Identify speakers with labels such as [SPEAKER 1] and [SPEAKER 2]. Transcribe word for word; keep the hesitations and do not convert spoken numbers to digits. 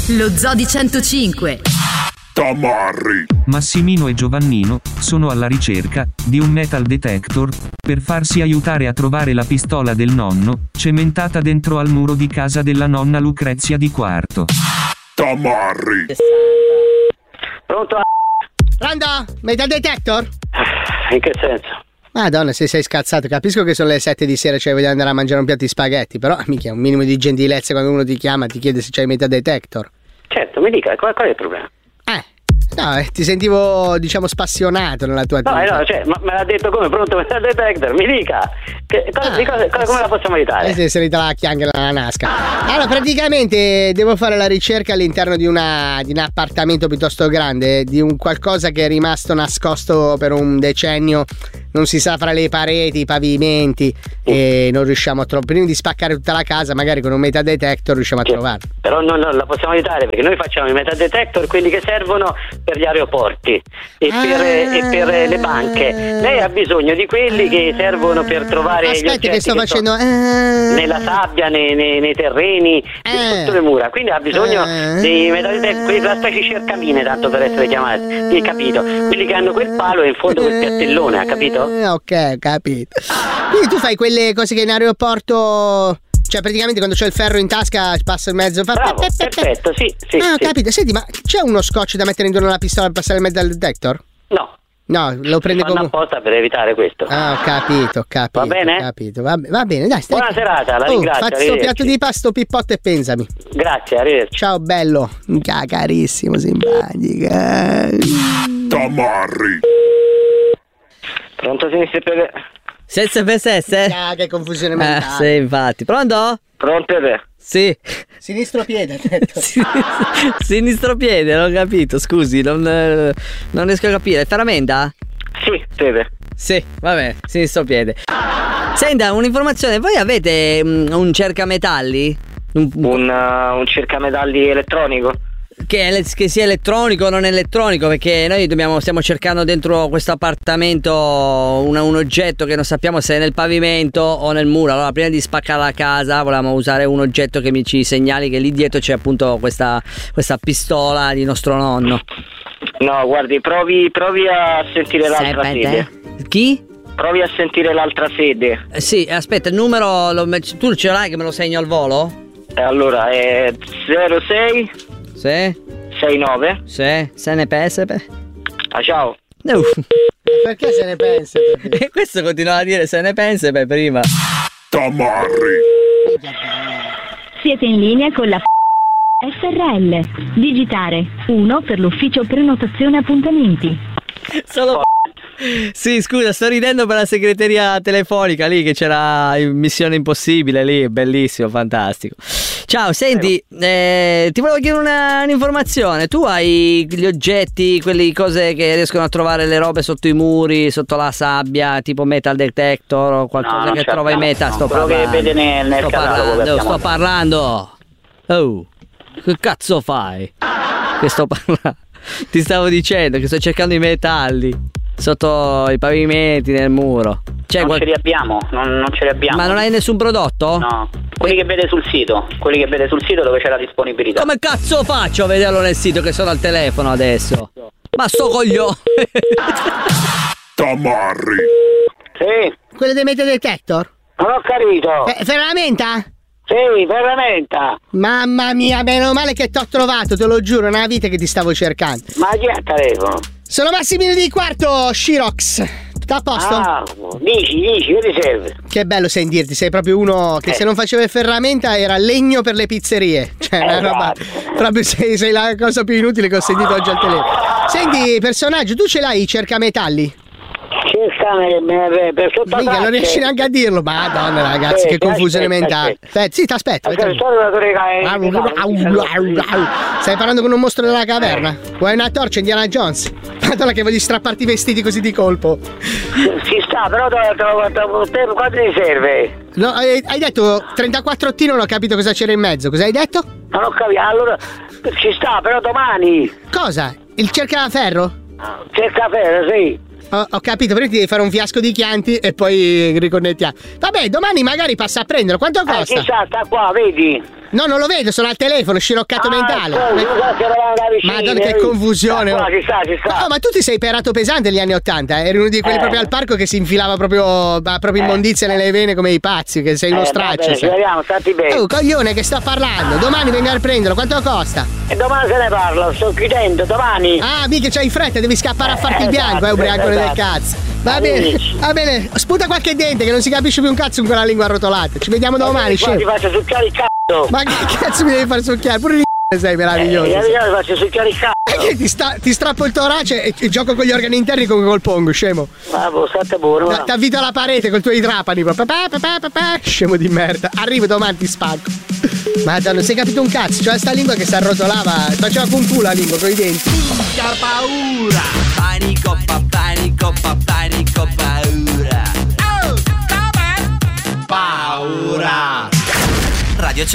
[SPEAKER 1] Lo Zoo di centocinque.
[SPEAKER 2] Tamarri.
[SPEAKER 3] Massimino e Giovannino sono alla ricerca di un metal detector per farsi aiutare a trovare la pistola del nonno cementata dentro al muro di casa della nonna Lucrezia di Quarto.
[SPEAKER 2] Tamarri.
[SPEAKER 4] Pronto?
[SPEAKER 5] Pronto? Metal detector?
[SPEAKER 4] In che senso?
[SPEAKER 5] Madonna, se sei scazzato, capisco che sono le sette di sera, cioè voglio andare a mangiare un piatto di spaghetti, però mica un minimo di gentilezza quando uno ti chiama ti chiede se c'hai metal detector.
[SPEAKER 4] Certo, mi dica, qual, qual è il problema?
[SPEAKER 5] Eh, no, eh, ti sentivo, diciamo, spassionato nella tua
[SPEAKER 4] No,
[SPEAKER 5] attività.
[SPEAKER 4] no, cioè, ma me l'ha detto come? Pronto metal detector? Mi dica, che, cosa,
[SPEAKER 5] Ah,
[SPEAKER 4] di cosa, cosa, come la possiamo aiutare?
[SPEAKER 5] Eh, si è salita la chianghera nella nasca. Allora, praticamente devo fare la ricerca all'interno di, una, di un appartamento piuttosto grande, di un qualcosa che è rimasto nascosto per un decennio, non si sa, fra le pareti, i pavimenti, e non riusciamo a trovare. Prima di spaccare tutta la casa, magari con un metal detector riusciamo a
[SPEAKER 4] Che-
[SPEAKER 5] trovarlo.
[SPEAKER 4] Però non, non la possiamo aiutare perché noi facciamo i metal detector, quelli che servono per gli aeroporti e per,
[SPEAKER 5] Ah.
[SPEAKER 4] e per le banche. Lei ha bisogno di quelli che servono per trovare gli
[SPEAKER 5] Aspetta
[SPEAKER 4] oggetti
[SPEAKER 5] che sto facendo...
[SPEAKER 4] sono
[SPEAKER 5] ah.
[SPEAKER 4] nella sabbia, nei, nei- nei terreni,
[SPEAKER 5] Eh.
[SPEAKER 4] sotto le mura. Quindi ha bisogno
[SPEAKER 5] Eh.
[SPEAKER 4] dei metal detector, quelli la specie cercamine, tanto per essere chiamati. Hai capito? Quelli che hanno quel palo e in fondo quel piattellone, ha capito?
[SPEAKER 5] Eh, ok, capito. Quindi tu fai quelle cose che in aeroporto, cioè praticamente quando c'è il ferro in tasca passa in mezzo, fa
[SPEAKER 4] Bravo,
[SPEAKER 5] pe- pe- pe- pe-
[SPEAKER 4] perfetto, sì, sì.
[SPEAKER 5] Ah, ho
[SPEAKER 4] sì.
[SPEAKER 5] capito. Senti, ma c'è uno scotch da mettere intorno alla pistola per passare il metal detector?
[SPEAKER 4] No,
[SPEAKER 5] No, lo prende
[SPEAKER 4] fanno
[SPEAKER 5] come...
[SPEAKER 4] apposta per evitare questo.
[SPEAKER 5] Ah, ho capito, ho capito.
[SPEAKER 4] Va bene?
[SPEAKER 5] Ho capito. Va, va bene, dai, stai.
[SPEAKER 4] Buona serata, la
[SPEAKER 5] Oh,
[SPEAKER 4] ringrazio,
[SPEAKER 5] faccio sto
[SPEAKER 4] arrivederci.
[SPEAKER 5] piatto di pasto pippotto e pensami.
[SPEAKER 4] Grazie, arrivederci.
[SPEAKER 5] Ciao bello. Minchia, carissimo, simpatica.
[SPEAKER 2] Tamarri.
[SPEAKER 4] Pronto, sinistra e piede?
[SPEAKER 6] Senza per sé, se?
[SPEAKER 5] Ah, che confusione
[SPEAKER 6] Eh,
[SPEAKER 5] mentale.
[SPEAKER 6] sì, infatti. Pronto?
[SPEAKER 4] Pronto te?
[SPEAKER 6] Sì.
[SPEAKER 5] Sinistro piede, ha detto.
[SPEAKER 6] Sin- Sinistro piede, non ho capito, scusi, non, eh, non riesco a capire. Ferramenta?
[SPEAKER 4] Sì, Teve.
[SPEAKER 6] Sì, vabbè, sinistro piede. Senta, un'informazione, voi avete mm, un cercametalli? Un,
[SPEAKER 4] Un, uh, un cercametalli elettronico?
[SPEAKER 6] che, è- che sia elettronico o non elettronico, perché noi dobbiamo, stiamo cercando dentro questo appartamento una- un oggetto che non sappiamo se è nel pavimento o nel muro. Allora prima di spaccare la casa volevamo usare un oggetto che mi ci segnali che lì dietro c'è appunto questa, questa pistola di nostro nonno.
[SPEAKER 4] No, guardi, provi, provi a sentire l'altra
[SPEAKER 6] Serpente?
[SPEAKER 4] sede.
[SPEAKER 6] Chi?
[SPEAKER 4] Provi a sentire l'altra sede.
[SPEAKER 6] Eh, sì, aspetta, il numero lo met- tu ce l'hai che me lo segno al volo?
[SPEAKER 4] E allora è zero sei
[SPEAKER 6] Sì,
[SPEAKER 4] sei nove.
[SPEAKER 6] sì, se ne pensa. pe-
[SPEAKER 4] Ah, ciao.
[SPEAKER 6] No.
[SPEAKER 5] Perché se ne pensa?
[SPEAKER 6] E questo continuava a dire se ne pensa per prima.
[SPEAKER 2] Tamarri.
[SPEAKER 7] Siete in linea con la S R L. Digitare uno per l'ufficio prenotazione appuntamenti.
[SPEAKER 6] Solo sì, scusa, sto ridendo per la segreteria telefonica lì che c'era in Missione Impossibile lì, bellissimo, fantastico. Ciao, senti, eh, ti volevo chiedere una, un'informazione. Tu hai gli oggetti, quelle cose che riescono a trovare le robe sotto i muri, sotto la sabbia, tipo metal detector o qualcosa
[SPEAKER 4] No, non
[SPEAKER 6] che
[SPEAKER 4] ce
[SPEAKER 6] trova in
[SPEAKER 4] l'abbiamo,
[SPEAKER 6] meta?
[SPEAKER 4] no.
[SPEAKER 6] Sto
[SPEAKER 4] Quello che
[SPEAKER 6] parlando.
[SPEAKER 4] vede nel- nel
[SPEAKER 6] sto
[SPEAKER 4] catalogo
[SPEAKER 6] parlando,
[SPEAKER 4] che abbiamo
[SPEAKER 6] sto
[SPEAKER 4] dato.
[SPEAKER 6] parlando. Oh, che cazzo fai? Che sto parlando? Ti stavo dicendo che sto cercando i metalli sotto i pavimenti, nel muro. C'è
[SPEAKER 4] non
[SPEAKER 6] qual-
[SPEAKER 4] ce li abbiamo, non, non ce li abbiamo.
[SPEAKER 6] Ma non hai nessun prodotto?
[SPEAKER 4] No, quelli che vede sul sito, quelli che vede sul sito dove c'è la disponibilità.
[SPEAKER 6] Come cazzo faccio a vederlo nel sito che sono al telefono adesso? Ma sto coglione!
[SPEAKER 2] Tamarri.
[SPEAKER 4] Sì,
[SPEAKER 5] Quelle dei metal detector?
[SPEAKER 4] non ho capito.
[SPEAKER 5] Fe- ferramenta?
[SPEAKER 4] Sì, veramente.
[SPEAKER 5] Mamma mia, meno male che t'ho trovato, te lo giuro, è una vita che ti stavo cercando.
[SPEAKER 4] Ma chi è il telefono?
[SPEAKER 5] Sono Massimino di Quarto, Shirox. Tutto a posto?
[SPEAKER 4] Ah, dici, dici, che ti serve?
[SPEAKER 5] Che bello sentirti, sei proprio uno che
[SPEAKER 4] Eh.
[SPEAKER 5] se non faceva il ferramenta era legno per le pizzerie. Cioè, una roba.
[SPEAKER 4] Esatto.
[SPEAKER 5] Proprio sei, sei la cosa più inutile che ho sentito oggi al telefono. Senti, personaggio, tu ce l'hai i cercametalli?
[SPEAKER 4] Cercame per sotto
[SPEAKER 5] Mica, non riesci neanche a dirlo. Madonna, ragazzi, che
[SPEAKER 4] Aspetta,
[SPEAKER 5] confusione
[SPEAKER 4] aspetta,
[SPEAKER 5] mentale.
[SPEAKER 4] aspetta.
[SPEAKER 5] Aspetta, sì, ti aspetto.
[SPEAKER 4] Aspetta,
[SPEAKER 5] Stai parlando con un mostro della caverna? Vuoi una torcia, Indiana Jones? Madonna, che voglio strapparti i vestiti così di colpo.
[SPEAKER 4] ci sta, però te- te- te- te- quanto ti serve?
[SPEAKER 5] No, hai hai detto trentaquattro ottino, non ho capito cosa c'era in mezzo. Cosa hai detto?
[SPEAKER 4] Non ho capito, allora ci sta, però domani
[SPEAKER 5] Cosa? Il cercaferro?
[SPEAKER 4] c'è il caffè, sì.
[SPEAKER 5] Ho, ho capito, prima ti devi fare un fiasco di chianti e poi riconnettiamo. Vabbè, domani magari passa a prenderlo. Quanto
[SPEAKER 4] Eh,
[SPEAKER 5] costa?
[SPEAKER 4] chissà, sta qua, vedi?
[SPEAKER 5] No, non lo vedo, sono al telefono, sciroccato
[SPEAKER 4] Ah,
[SPEAKER 5] mentale.
[SPEAKER 4] scusa, scusa, che eravamo da vicino,
[SPEAKER 5] Madonna, che
[SPEAKER 4] hai visto?
[SPEAKER 5] confusione.
[SPEAKER 4] Ah, ci sta, ci sta.
[SPEAKER 5] Oh, ma tu ti sei perato pesante negli anni Ottanta, eh? Eri uno di quelli
[SPEAKER 4] Eh.
[SPEAKER 5] proprio al parco che si infilava proprio, ma proprio immondizia nelle vene come i pazzi, che sei uno
[SPEAKER 4] Eh,
[SPEAKER 5] straccio.
[SPEAKER 4] vabbè, ci
[SPEAKER 5] sei.
[SPEAKER 4] vediamo, stati bene.
[SPEAKER 5] Oh, coglione, che sto parlando. Domani vengo a prenderlo, quanto costa?
[SPEAKER 4] E domani se ne parla, sto chiudendo, domani.
[SPEAKER 5] Ah, mica c'hai fretta, devi scappare a farti il
[SPEAKER 4] Eh,
[SPEAKER 5] bianco, eh,
[SPEAKER 4] esatto,
[SPEAKER 5] ubriacone del
[SPEAKER 4] esatto.
[SPEAKER 5] cazzo. Va bene,
[SPEAKER 4] Amici.
[SPEAKER 5] va bene, sputa qualche dente che non si capisce più un cazzo con quella lingua arrotolata. Ci vediamo domani,
[SPEAKER 4] Qua ti
[SPEAKER 5] scemo.
[SPEAKER 4] faccio succhiare il cazzo.
[SPEAKER 5] Ma che cazzo mi devi far succhiare? Pure il sei meraviglioso.
[SPEAKER 4] Eh, ti faccio succhiare il cazzo.
[SPEAKER 5] Eh, Ti, sta- ti strappo il torace e, e gioco con gli organi interni come col pongo, scemo.
[SPEAKER 4] Ma boh, state buono. va.
[SPEAKER 5] Ti avvito alla parete con i tuoi trapani. Papà, papà, papà, scemo di merda. Arrivo domani, ti spacco. Madonna, non sei capito un cazzo? C'è sta lingua che si arrotolava. Faceva con culo la lingua, con i denti.
[SPEAKER 8] Minchia paura. Panico, pa, panico, pa, panico, paura. Oh, come? Paura. Radio